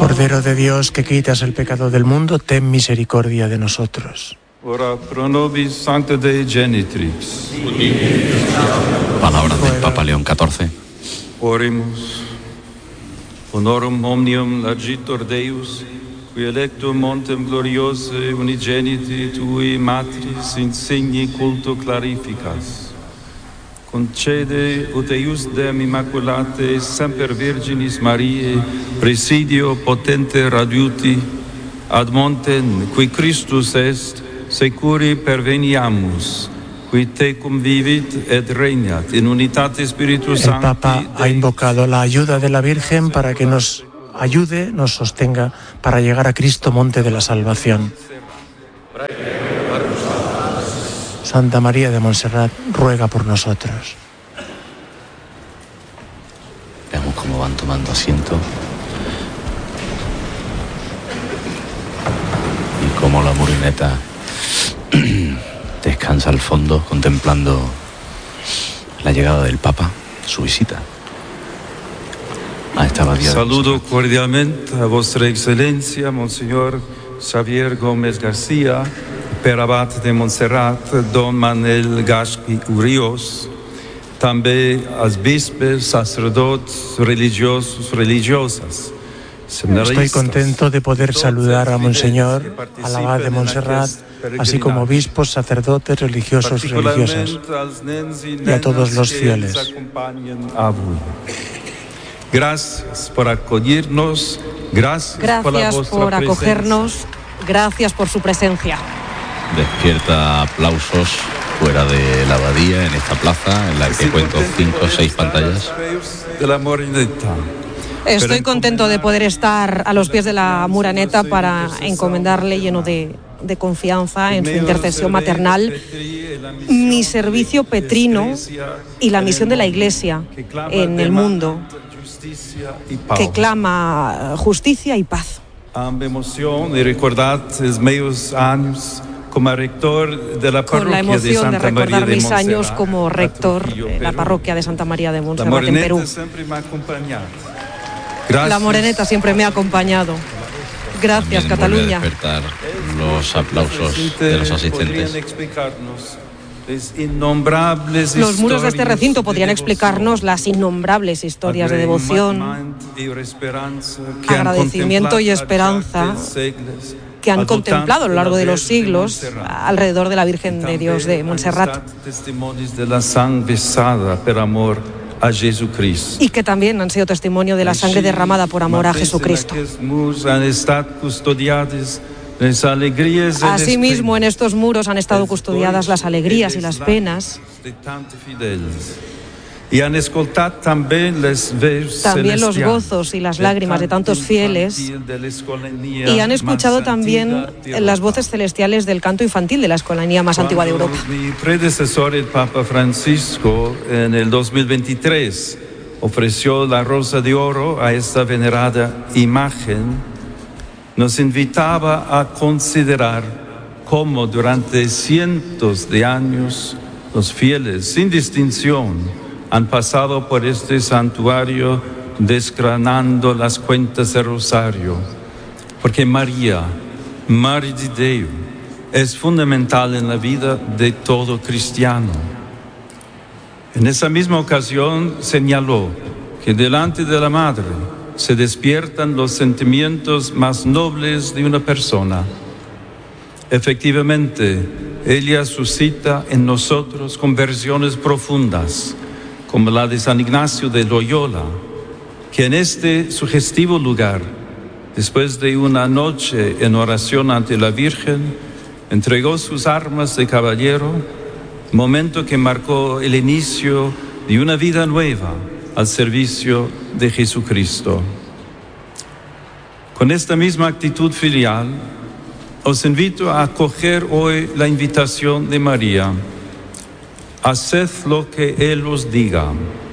Cordero de Dios, que quitas el pecado del mundo, ten misericordia de nosotros. Ora pro nobis Sancta Dei Genitrix. Palabras del Papa León XIV. Oremus. Honorum omnium largitor Deus, qui electum montem gloriose unigeniti tui matris insigni culto clarificas. Concede ut eiusdem immaculate semper Virginis Mariae presidio potente radiuti ad montem qui Christus est securi perveniamus, qui tecum vivit et regnat in unitate Spiritus Sancti. El Papa ha invocado la ayuda de la Virgen para que nos ayude, nos sostenga para llegar a Cristo, monte de la salvación. Santa María de Montserrat, ruega por nosotros. Veamos cómo van tomando asiento y cómo la Murineta descansa al fondo contemplando la llegada del Papa, su visita a esta abadía. Saludo cordialmente a Vuestra Excelencia, Monseñor Xavier Gómez García, per Abad de Montserrat, Don Manuel Gasqui Urios, també als bispes, sacerdotes, religiosos, religiosas. Estoy contento de poder saludar a Monseñor, al Abad de Montserrat, así como obispos, sacerdotes, religiosos, religiosas, y a todos los fieles. Gracias por acogernos, gracias por acogernos, gracias por su presencia. Despierta aplausos fuera de la abadía, en esta plaza, en la que cuento 5 o 6 pantallas. Estoy contento de poder estar a los pies de la Muraneta para encomendarle, lleno de confianza en su intercesión maternal, mi servicio petrino y la misión de la Iglesia en el mundo, que clama justicia y paz. Con la emoción de recordar mis años como rector de la parroquia de Santa María de Montserrat en Perú. La Moreneta siempre me ha acompañado. Gracias, Cataluña. Despertar los aplausos de los asistentes. Los muros de este recinto podrían explicarnos las innombrables historias de devoción, agradecimiento y esperanza que han contemplado a lo largo de los siglos alrededor de la Virgen de Dios de Montserrat. Y que también han sido testimonio de la sangre derramada por amor a Jesucristo. Asimismo, en estos muros han estado custodiadas las alegrías y las penas, también los gozos y las lágrimas de tantos fieles, y han escuchado también las voces celestiales del canto infantil de la escolanía más antigua de Europa. Mi predecesor, el Papa Francisco, en el 2023 ofreció la rosa de oro a esta venerada imagen. Nos invitaba a considerar cómo durante cientos de años los fieles, sin distinción, han pasado por este santuario desgranando las cuentas del rosario, porque María, Madre de Dios, es fundamental en la vida de todo cristiano. En esa misma ocasión señaló que delante de la Madre se despiertan los sentimientos más nobles de una persona. Efectivamente, ella suscita en nosotros conversiones profundas, como la de San Ignacio de Loyola, que en este sugestivo lugar, después de una noche en oración ante la Virgen, entregó sus armas de caballero, momento que marcó el inicio de una vida nueva al servicio de Jesucristo. Con esta misma actitud filial, os invito a acoger hoy la invitación de María. Haced lo que Él os diga.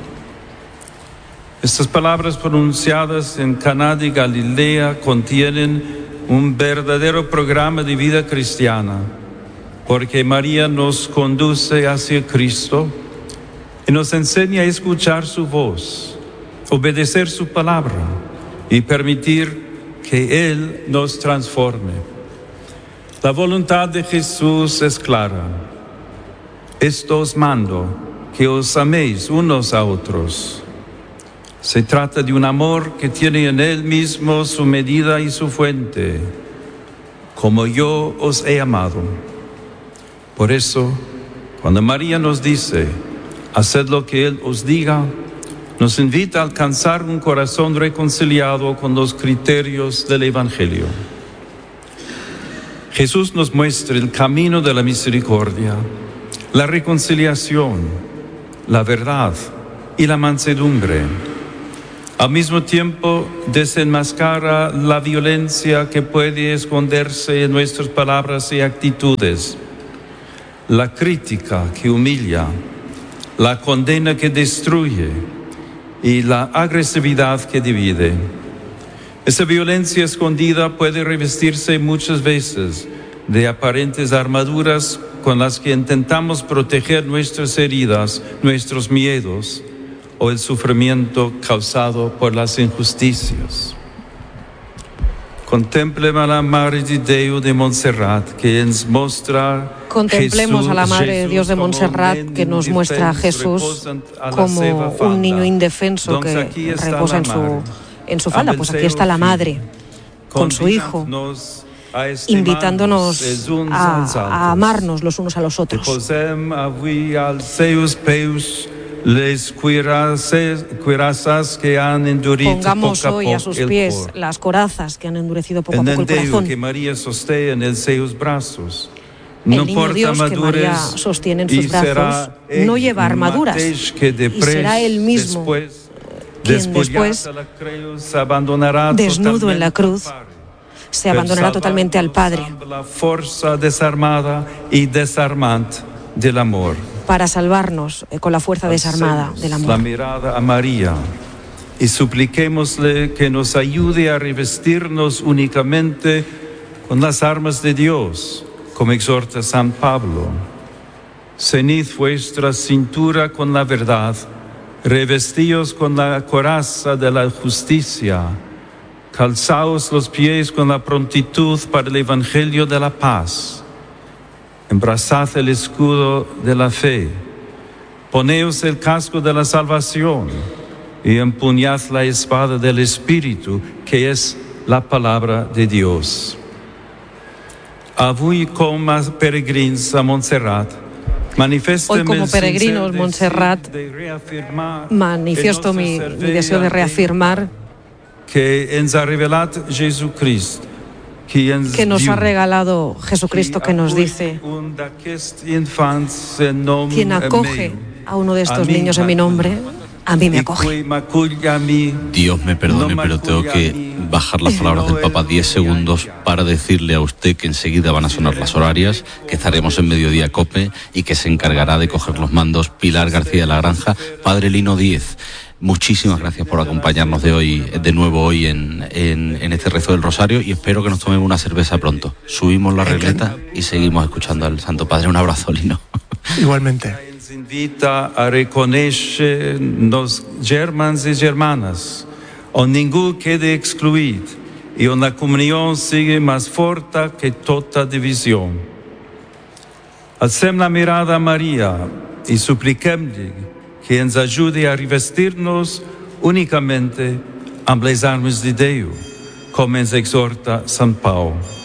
Estas palabras pronunciadas en Caná de Galilea contienen un verdadero programa de vida cristiana, porque María nos conduce hacia Cristo y nos enseña a escuchar su voz, obedecer su palabra y permitir que Él nos transforme. La voluntad de Jesús es clara. Esto os mando, que os améis unos a otros. Se trata de un amor que tiene en Él mismo su medida y su fuente, como yo os he amado. Por eso, cuando María nos dice, haced lo que Él os diga, nos invita a alcanzar un corazón reconciliado con los criterios del Evangelio. Jesús nos muestra el camino de la misericordia, la reconciliación, la verdad y la mansedumbre. Al mismo tiempo, desenmascara la violencia que puede esconderse en nuestras palabras y actitudes, la crítica que humilla, la condena que destruye y la agresividad que divide. Esa violencia escondida puede revestirse muchas veces de aparentes armaduras con las que intentamos proteger nuestras heridas, nuestros miedos o el sufrimiento causado por las injusticias. Contemplem a la Madre de Déu de Montserrat, que ens mostra Contemplemos a la Madre de Dios de Montserrat, que nos muestra a Jesús como un niño indefenso que reposa en su falda. Pues aquí está la Madre con su Hijo, invitándonos a amarnos los unos a los otros. Pongamos hoy a sus pies las corazas que han endurecido poco a poco el corazón. El niño Dios que María sostiene en sus brazos no lleva armaduras y será Él mismo quien después, desnudo en la cruz, se abandonará totalmente al Padre para salvarnos con la fuerza desarmada del amor. La mirada a María y supliquémosle que nos ayude a revestirnos únicamente con las armas de Dios, como exhorta San Pablo. Ceñid vuestra cintura con la verdad, revestíos con la coraza de la justicia, calzaos los pies con la prontitud para el evangelio de la paz, embrazad el escudo de la fe, poneos el casco de la salvación y empuñad la espada del Espíritu, que es la palabra de Dios. Avui com a peregrins a Montserrat, hoy como peregrinos Montserrat manifiesto mi deseo de reafirmar que nos ha regalado Jesucristo, que nos dice: quien acoge a uno de estos niños en mi nombre, a mí me acoge. Dios me perdone, pero tengo que bajar las palabras del Papa 10 segundos para decirle a usted que enseguida van a sonar las horarias, que estaremos en Mediodía Cope y que se encargará de coger los mandos Pilar García de la Granja. Padre Lino Díez, muchísimas gracias por acompañarnos de nuevo hoy en este rezo del Rosario, y espero que nos tomemos una cerveza pronto. Subimos la regleta y seguimos escuchando al Santo Padre. Un abrazo, Lino. Igualmente. Invita a reconocernos germans y germanas, o ningún quede excluido, y una comunión sigue más fuerte que toda división. Alcem la mirada a María y supliquemle que nos ayude a revestirnos únicamente amb les armes de Déu, como nos exhorta San Pablo.